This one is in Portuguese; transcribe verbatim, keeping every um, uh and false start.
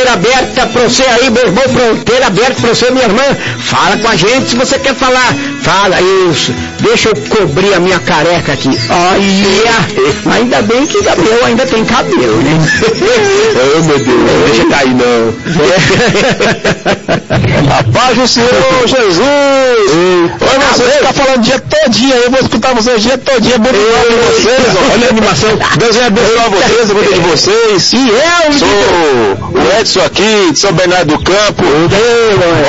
fronteira aberta pra você aí, meu irmão, fronteira aberta pra você, minha irmã. Fala com a gente se você quer falar. Fala, isso. Deixa eu cobrir a minha careca aqui. Olha, ainda bem que Gabriel ainda tem cabelo, né? Oh, meu Deus, não deixa cair, não. A paz do Senhor Jesus. Olha, você ficar falando o dia todinho aí, eu vou escutar vocês o dia todinho. É bom de vocês, ó. Olha a animação. Deus vai abençoar vocês, a vida de vocês. E eu, sou o Edson aqui, de São Bernardo do Campo.